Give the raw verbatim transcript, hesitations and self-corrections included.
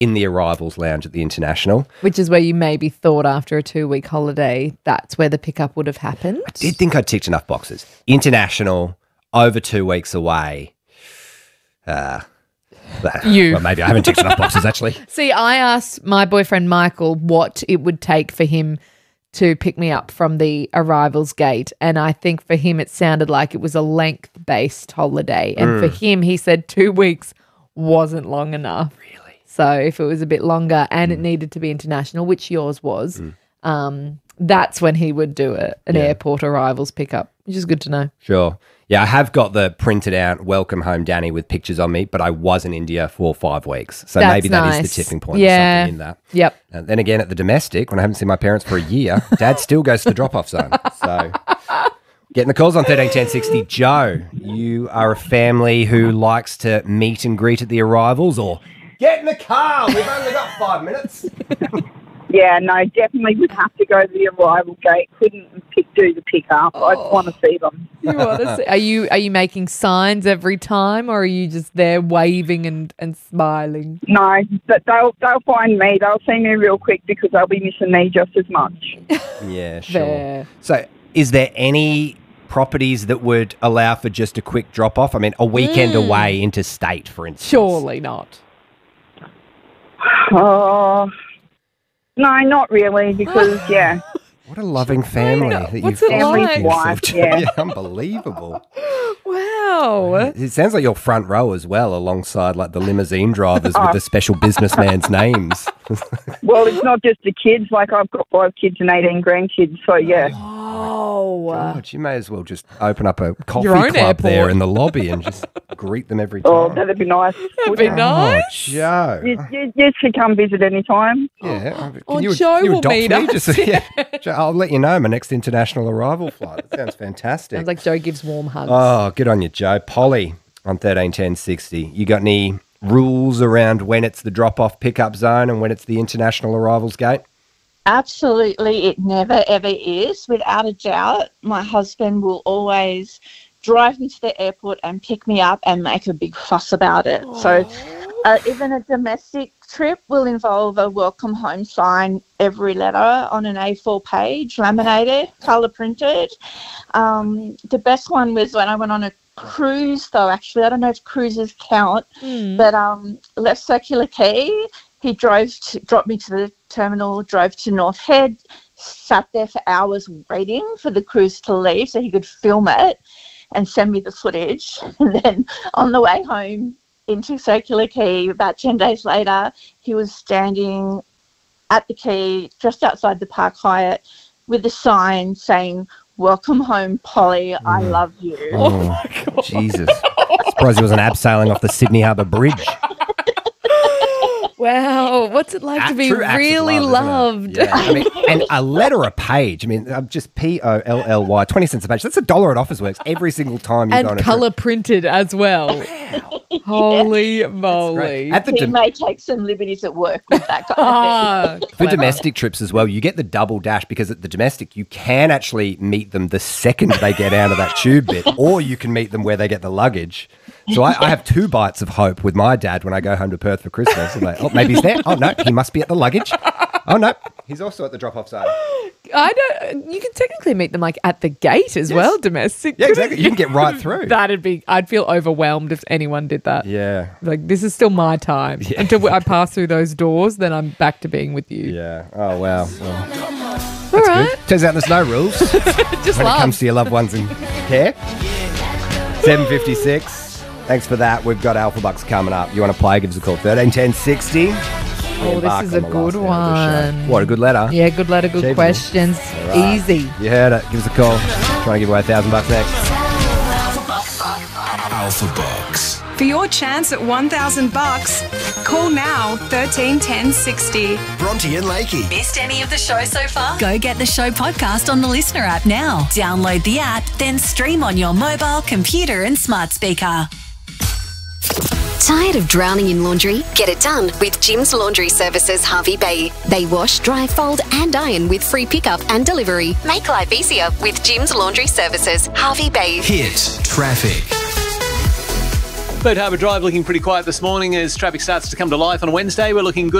in the arrivals lounge at the International. Which is where you maybe thought after a two-week holiday that's where the pickup would have happened. I did think I'd ticked enough boxes. International, over two weeks away. Uh, you. Well, maybe I haven't ticked enough boxes, actually. See, I asked my boyfriend Michael what it would take for him to pick me up from the arrivals gate, and I think for him it sounded like it was a length-based holiday, and mm. for him he said two weeks wasn't long enough. Really? So if it was a bit longer and mm. it needed to be international, which yours was, mm. um, that's when he would do it, an yeah. airport arrivals pickup, which is good to know. Sure. Yeah, I have got the printed out welcome home Danny with pictures on me, but I was in India for five weeks. So That's maybe that nice. is the tipping point. Yeah. Or something in that. Yep. And then again at the domestic, when I haven't seen my parents for a year, Dad still goes to the drop-off zone. So getting the calls on thirteen ten sixty. Joe, you are a family who likes to meet and greet at the arrivals, or get in the car, we've only got five minutes. Yeah, no, definitely would have to go to the arrival gate. Couldn't pick, do the pick-up. Oh. I just want to see them. You want to see? Are you are you making signs every time, or are you just there waving and, and smiling? No, but they'll they'll find me. They'll see me real quick because they'll be missing me just as much. Yeah, sure. Fair. So is there any properties that would allow for just a quick drop-off? I mean, a weekend mm. away interstate, for instance. Surely not. Oh... No, not really, because, yeah. What a loving family that What's you've it like? Wife, yeah. yeah, unbelievable. Wow. It sounds like you're front row as well, alongside like the limousine drivers oh. with the special businessman's names. Well, it's not just the kids. Like, I've got five kids and eighteen grandkids, so, yeah. Oh. God, you may as well just open up a coffee Your own club airport. there in the lobby and just greet them every time. Oh, that'd be nice. That'd be nice. Oh, Joe. You, you, you should come visit any time. Yeah. Can Oh, you, Joe can you will adopt meet me? us. Just, yeah. Joe, I'll let you know my next international arrival flight. That sounds fantastic. Sounds like Joe gives warm hugs. Oh, good on you, Joe. Polly on thirteen ten sixty. You got any rules around when it's the drop-off pickup zone and when it's the international arrivals gate? Absolutely, it never, ever is. Without a doubt, my husband will always drive me to the airport and pick me up and make a big fuss about it. Aww. So uh, even a domestic trip will involve a welcome home sign, every letter on an A four page, laminated, colour printed. Um, the best one was when I went on a cruise, though, actually. I don't know if cruises count, mm. but um, left Circular Quay. He drove to, dropped me to the terminal, drove to North Head, sat there for hours waiting for the cruise to leave so he could film it and send me the footage. And then on the way home into Circular Quay, about ten days later, he was standing at the quay just outside the Park Hyatt with a sign saying, "Welcome home, Polly. Mm. I love you." Oh, oh my God. Jesus. Surprised he wasn't abseiling off the Sydney Harbour Bridge. Wow, what's it like At, to be really love, loved? Yeah. I mean, and a letter a page. I mean, uh, just P O L L Y, twenty cents a page. That's a dollar at Officeworks every single time you and go on a colour trip. printed as well. Wow. Holy moly. At the he dom- may take some liberties at work with that kind of thing. For domestic trips as well, you get the double dash because at the domestic, you can actually meet them the second they get out of that tube bit, or you can meet them where they get the luggage. So I, I have two bites of hope with my dad when I go home to Perth for Christmas. I'm like, oh, maybe he's there. Oh, no, he must be at the luggage. Oh, no, he's also at the drop-off zone. I don't. You can technically meet them like at the gate as yes. well, domestic. Yeah, exactly. You can get right through. That'd be. I'd feel overwhelmed if anyone did that. Yeah. Like, this is still my time yeah. until I pass through those doors. Then I'm back to being with you. Yeah. Oh wow. Well, all right. Good. Turns out there's no rules. Just when love. it comes to your loved ones and care. seven fifty-six. Thanks for that. We've got Alpha Bucks coming up. You want to play? Give us a call. thirteen ten sixty. Oh, this is a good one. What, a good letter? Yeah, good letter, good Achievable. questions. Right. Easy. You heard it. Give us a call. Trying to give away a thousand bucks next. Alpha Bucks. For your chance at one thousand bucks, call now thirteen ten sixty. Bronte and Lakey. Missed any of the show so far? Go get the show podcast on the Listener app now. Download the app, then stream on your mobile, computer and smart speaker. Tired of drowning in laundry? Get it done with Jim's Laundry Services Harvey Bay. They wash, dry, fold and iron with free pickup and delivery. Make life easier with Jim's Laundry Services Harvey Bay. Hit traffic. Boat Harbour Drive looking pretty quiet this morning as traffic starts to come to life on Wednesday. We're looking good.